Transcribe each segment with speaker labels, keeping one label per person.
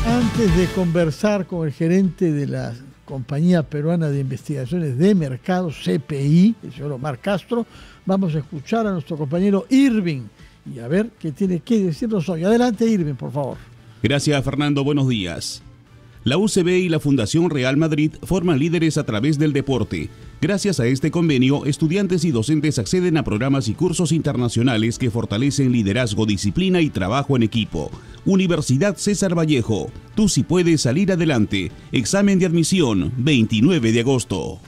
Speaker 1: Antes de conversar con el gerente de la Compañía Peruana de Investigaciones de Mercados, CPI, el señor Omar Castro, vamos a escuchar a nuestro compañero Irving y a ver qué tiene que decirnos hoy. Adelante, Irving, por favor.
Speaker 2: Gracias, Fernando. Buenos días. La UCB y la Fundación Real Madrid forman líderes a través del deporte. Gracias a este convenio, estudiantes y docentes acceden a programas y cursos internacionales que fortalecen liderazgo, disciplina y trabajo en equipo. Universidad César Vallejo. Tú sí puedes salir adelante. Examen de admisión, 29 de agosto.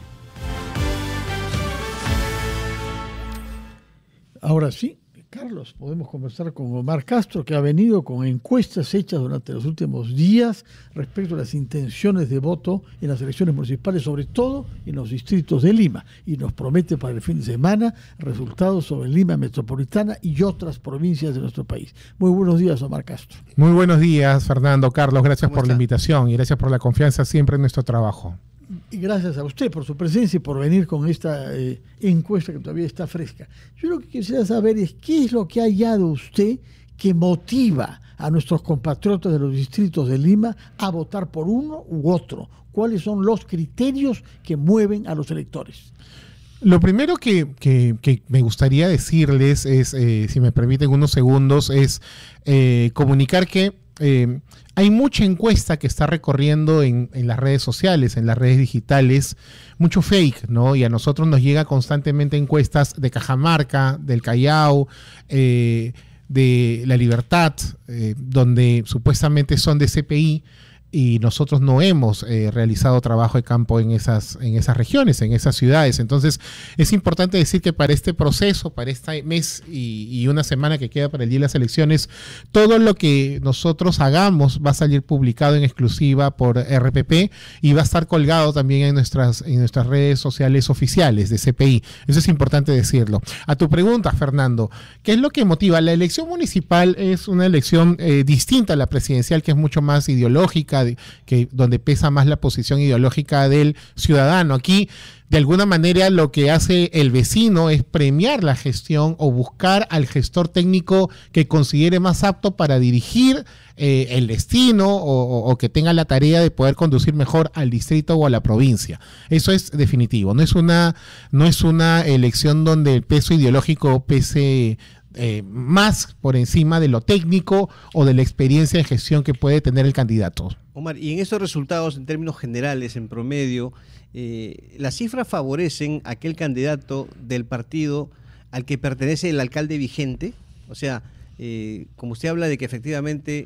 Speaker 1: Ahora sí, Carlos, podemos conversar con Omar Castro, que ha venido con encuestas hechas durante los últimos días respecto a las intenciones de voto en las elecciones municipales, sobre todo en los distritos de Lima, y nos promete para el fin de semana resultados sobre Lima Metropolitana y otras provincias de nuestro país. Muy buenos días, Omar Castro.
Speaker 3: Muy buenos días, Fernando. Carlos, gracias por la invitación y gracias por la confianza siempre en nuestro trabajo.
Speaker 1: Y gracias a usted por su presencia y por venir con esta encuesta que todavía está fresca. Yo lo que quisiera saber es qué es lo que ha hallado usted que motiva a nuestros compatriotas de los distritos de Lima a votar por uno u otro. ¿Cuáles son los criterios que mueven a los electores?
Speaker 3: Lo primero que me gustaría decirles es, si me permiten unos segundos, es comunicar que hay mucha encuesta que está recorriendo en las redes sociales, en las redes digitales, mucho fake, ¿no? Y a nosotros nos llega constantemente encuestas de Cajamarca, del Callao, de La Libertad, donde supuestamente son de CPI, y nosotros no hemos realizado trabajo de campo en esas regiones, en esas ciudades. Entonces es importante decir que para este proceso, para este mes y una semana que queda para el día de las elecciones, todo lo que nosotros hagamos va a salir publicado en exclusiva por RPP y va a estar colgado también en nuestras redes sociales oficiales de CPI. Eso es importante decirlo. A tu pregunta, Fernando, ¿qué es lo que motiva? La elección municipal es una elección distinta a la presidencial, que es mucho más ideológica, donde pesa más la posición ideológica del ciudadano. Aquí, de alguna manera, lo que hace el vecino es premiar la gestión o buscar al gestor técnico que considere más apto para dirigir el destino o que tenga la tarea de poder conducir mejor al distrito o a la provincia. Eso es definitivo. No es una elección donde el peso ideológico pese más por encima de lo técnico o de la experiencia de gestión que puede tener el candidato.
Speaker 4: Omar, y en estos resultados, en términos generales, en promedio, las cifras favorecen a aquel candidato del partido al que pertenece el alcalde vigente. O sea, como usted habla de que efectivamente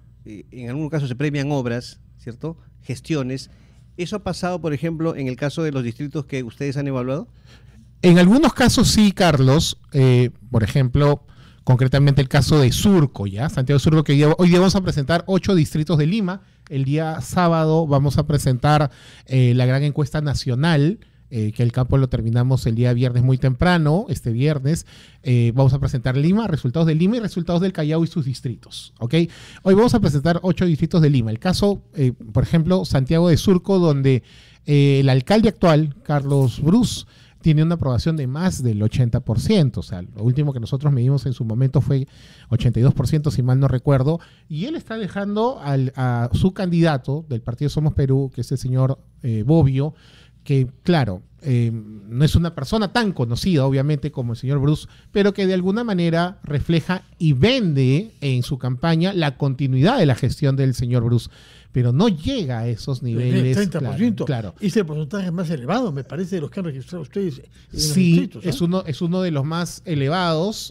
Speaker 4: en algunos casos se premian obras, ¿cierto? Gestiones. ¿Eso ha pasado, por ejemplo, en el caso de los distritos que ustedes han evaluado?
Speaker 3: En algunos casos sí, Carlos. Por ejemplo, concretamente el caso de Surco, ¿ya? Santiago Surco, que hoy día vamos a presentar 8 distritos de Lima. El día sábado vamos a presentar la gran encuesta nacional, que el campo lo terminamos el día viernes muy temprano, este viernes. Vamos a presentar Lima, resultados de Lima y resultados del Callao y sus distritos, ¿ok? Hoy vamos a presentar 8 distritos de Lima. El caso, por ejemplo, Santiago de Surco, donde el alcalde actual, Carlos Brus, tiene una aprobación de más del 80%, o sea, lo último que nosotros medimos en su momento fue 82%, si mal no recuerdo, y él está dejando a su candidato del partido Somos Perú, que es el señor Bobbio, que claro, no es una persona tan conocida, obviamente, como el señor Bruce, pero que de alguna manera refleja y vende en su campaña la continuidad de la gestión del señor Bruce, pero no llega a esos niveles.
Speaker 1: 30%.
Speaker 3: Claro.
Speaker 1: Es el porcentaje más elevado, me parece, de los que han registrado ustedes.
Speaker 3: Sí, es uno de los más elevados,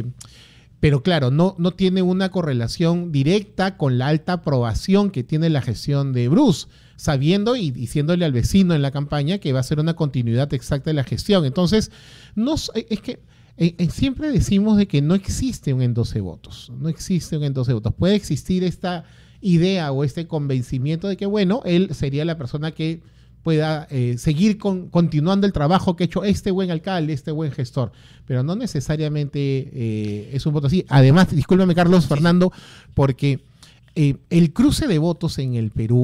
Speaker 3: pero claro, no tiene una correlación directa con la alta aprobación que tiene la gestión de Bruce, sabiendo y diciéndole al vecino en la campaña que va a ser una continuidad exacta de la gestión. Entonces, es que siempre decimos de que no existe un endoce votos, no existe un endoce votos. Puede existir esta idea o este convencimiento de que, bueno, él sería la persona que pueda seguir continuando el trabajo que ha hecho este buen alcalde, este buen gestor, pero no necesariamente es un voto así. Además, discúlpame, Carlos, Fernando, porque el cruce de votos en el Perú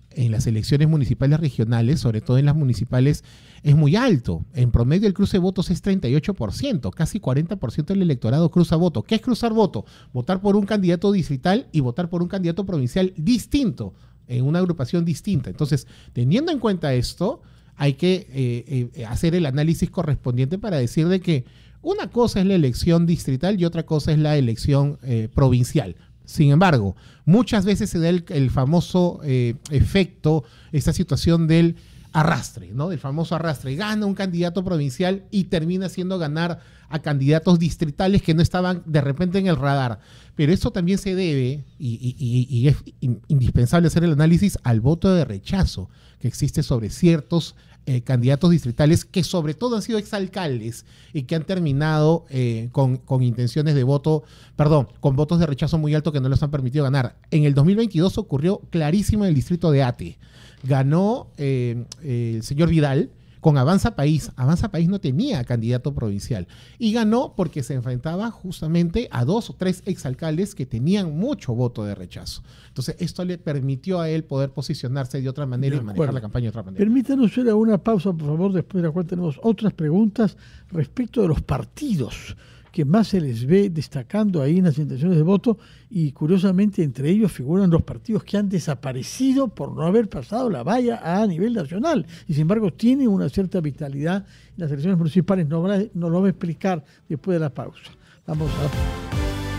Speaker 3: en las elecciones municipales regionales, sobre todo en las municipales, es muy alto. En promedio el cruce de votos es 38%, casi 40% del electorado cruza voto. ¿Qué es cruzar voto? Votar por un candidato distrital y votar por un candidato provincial distinto, en una agrupación distinta. Entonces, teniendo en cuenta esto, hay que hacer el análisis correspondiente para decir de que una cosa es la elección distrital y otra cosa es la elección provincial. Sin embargo, muchas veces se da el famoso efecto, esta situación del arrastre, ¿no? Del famoso arrastre. Gana un candidato provincial y termina haciendo ganar a candidatos distritales que no estaban de repente en el radar. Pero esto también se debe, y es indispensable hacer el análisis, al voto de rechazo que existe sobre ciertos candidatos distritales que sobre todo han sido exalcaldes y que han terminado con intenciones de voto, con votos de rechazo muy alto que no les han permitido ganar. En el 2022 ocurrió clarísimo en el distrito de Ate. Ganó el señor Vidal con Avanza País. Avanza País no tenía candidato provincial y ganó porque se enfrentaba justamente a 2 o 3 exalcaldes que tenían mucho voto de rechazo. Entonces esto le permitió a él poder posicionarse de otra manera y manejar la campaña de otra manera.
Speaker 1: Permítanos ir a una pausa, por favor, después de la cual tenemos otras preguntas respecto de los partidos que más se les ve destacando ahí en las intenciones de voto, y curiosamente entre ellos figuran los partidos que han desaparecido por no haber pasado la valla a nivel nacional y sin embargo tienen una cierta vitalidad en las elecciones municipales. Nos lo va a explicar después de la pausa. Vamos a...